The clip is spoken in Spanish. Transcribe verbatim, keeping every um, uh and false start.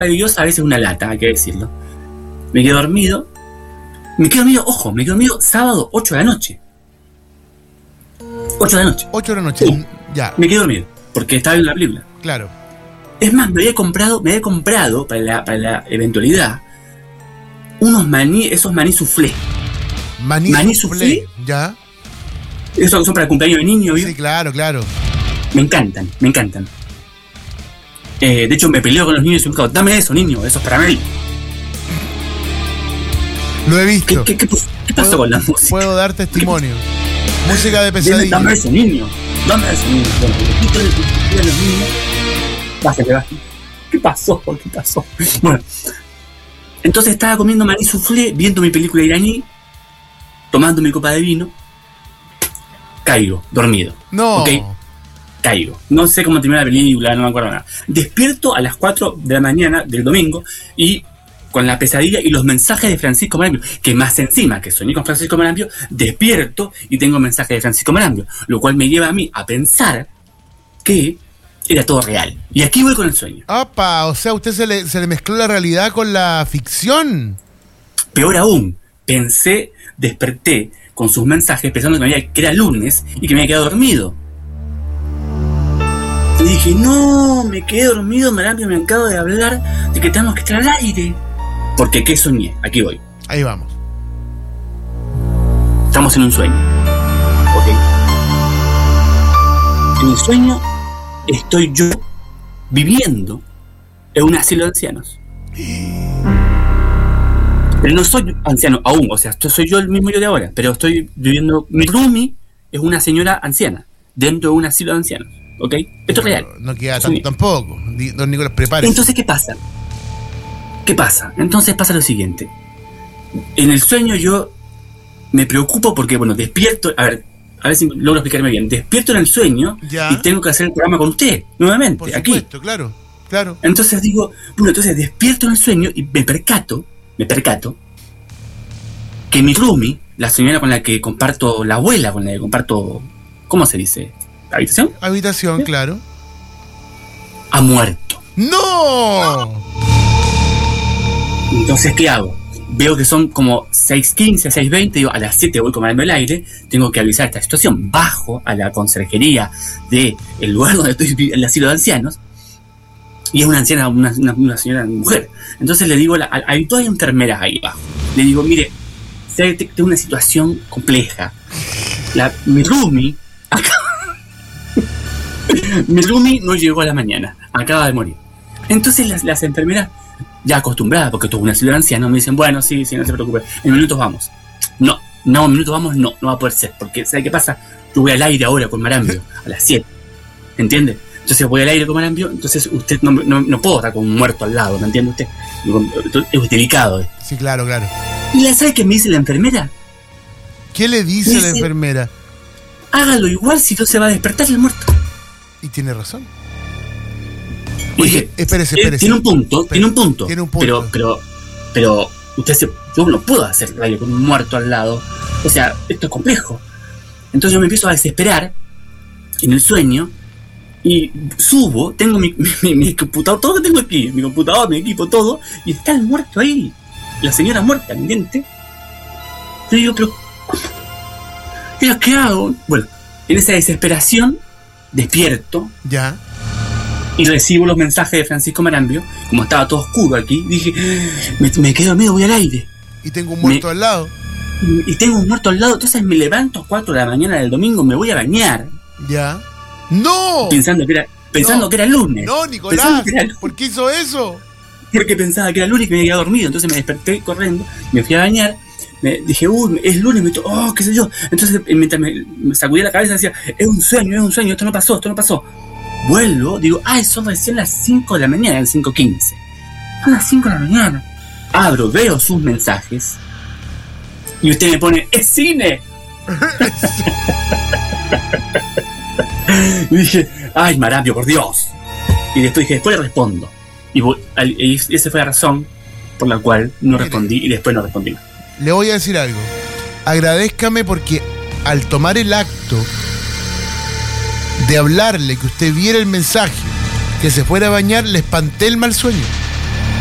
maravillosa, a veces una lata, hay que decirlo. Me quedo dormido. Me quedo dormido, ojo, me quedo dormido sábado, ocho de la noche. ocho de la noche. ocho de la noche, Sí. ya. Me quedé dormido, porque estaba viendo la película. Claro. Es más, me había comprado, me había comprado para la, para la eventualidad unos maní, esos maní soufflé. Maní, Maní soufflé, soufflé. ya. Esos son para el cumpleaños de niños, ¿vio? Sí, claro, claro. Me encantan, me encantan. Eh, de hecho, me peleo con los niños y me digo, dame eso, niño, eso es para mí. Lo he ¿Qué, visto. qué, qué, qué pasó Puedo- con la música? Puedo dar testimonio. Música de Dame, pesadilla. dame eso, niño. Dame eso, niño. Bueno, le quito el cumpleaños a los niños. Bájale, bájale. ¿Qué pasó? ¿Qué pasó? Bueno, entonces estaba comiendo maní soufflé, viendo mi película iraní, tomando mi copa de vino. Caigo, dormido. No. Ok. Caigo. No sé cómo terminó la película, no me acuerdo nada. Despierto a las cuatro de la mañana del domingo y con la pesadilla y los mensajes de Francisco Marambio, que más encima que soñé con Francisco Marambio, despierto y tengo mensajes de Francisco Marambio, lo cual me lleva a mí a pensar que era todo real. Y aquí voy con el sueño. Apa, o sea, a usted se le, se le mezcló la realidad con la ficción. Peor aún, pensé, desperté con sus mensajes pensando que, me había, que era lunes y que me había quedado dormido. Y dije, no, me quedé dormido, Marambio me acabo de hablar de que tenemos que estar al aire. Porque ¿qué soñé? Aquí voy. Ahí vamos. Estamos en un sueño. ¿Ok? En el sueño estoy yo viviendo en un asilo de ancianos. Pero no soy anciano aún, o sea, soy yo el mismo yo de ahora, pero estoy viviendo... Mi roomie es una señora anciana dentro de un asilo de ancianos. ¿Ok? Esto es real. No queda Soñé. tanto tampoco. Di- Don Nicolás, prepárese. Entonces, ¿qué pasa? ¿Qué pasa? Entonces pasa lo siguiente. En el sueño yo me preocupo porque, bueno, despierto... A ver, a ver si logro explicarme bien. Despierto en el sueño Ya. y tengo que hacer el programa con usted, nuevamente, Por aquí. supuesto, claro. Claro. Entonces digo, bueno, entonces despierto en el sueño y me percato, me percato, que mi roomie, la señora con la que comparto, la abuela con la que comparto, ¿cómo se dice? ¿Habitación? Habitación, ¿Sí? claro. Ha muerto. ¡No! Entonces, ¿qué hago? Veo que son como seis quince, seis veinte, digo, a las siete voy comiendo el aire, tengo que avisar esta situación. Bajo a la conserjería del lugar donde estoy, en el asilo de ancianos, y es una anciana, una, una, una señora mujer. Entonces le digo, a la, a, hay todas enfermeras ahí abajo. Le digo, mire, sé que tengo una situación compleja. La, mi roomie, acaba, mi roomie no llegó a la mañana, acaba de morir. Entonces las, las enfermeras, ya acostumbradas, porque esto es una ciudad anciana, me dicen, bueno, sí, sí, no se preocupe, en minutos vamos. No, no, en minutos vamos, no, no va a poder ser, porque ¿sabe qué pasa? Yo voy al aire ahora con Marambio, a las siete, ¿entiende? Entonces voy al aire con Marambio, entonces usted no, no, no puedo estar con un muerto al lado, ¿me entiende usted? Es delicado. Sí, claro, claro. ¿Y la sabe qué me dice la enfermera? ¿Qué le dice Dice- la enfermera? Hágalo igual si no se va a despertar el muerto. Y tiene razón. Y Oye, dije, espérese, eh, espérese. Tiene un punto, tiene un punto. Tiene un punto. Pero, pero, pero, usted se, yo no puedo hacer radio con un muerto al lado. O sea, esto es complejo. Entonces yo me empiezo a desesperar en el sueño y subo, tengo mi, mi, mi computador, todo lo que tengo aquí, mi computador, mi equipo, todo, y está el muerto ahí. La señora muerta, ¿me entiende? Yo digo, pero, ¿cómo? ¿Pero qué hago? Bueno, en esa desesperación, despierto, Ya. y recibo los mensajes de Francisco Marambio, como estaba todo oscuro aquí, dije, me, me quedo dormido, voy al aire. Y tengo un muerto Me- al lado. Y tengo un muerto al lado, entonces me levanto a cuatro de la mañana del domingo, me voy a bañar, Ya. ¡No! pensando que era, pensando No. que era lunes. No, Pensando Nicolás. que era lunes, ¿Por qué hizo eso? porque pensaba que era lunes y que me había quedado dormido, entonces me desperté corriendo, me fui a bañar, me dije, uy, es lunes, me to- oh, qué sé yo. Entonces mientras me, me sacudía la cabeza decía, es un sueño, es un sueño, esto no pasó, esto no pasó. Vuelvo, digo, ay, son recién las cinco de la mañana, las cinco quince. Son las cinco de la mañana. Abro, veo sus mensajes y usted me pone, ¡es cine! Y dije, ay, Marambio, por Dios. Y después dije, después le respondo. Y, voy, al- y esa fue la razón por la cual no Mire. respondí y después no respondí más. Le voy a decir algo. Agradézcame porque al tomar el acto de hablarle que usted viera el mensaje, que se fuera a bañar, le espanté el mal sueño.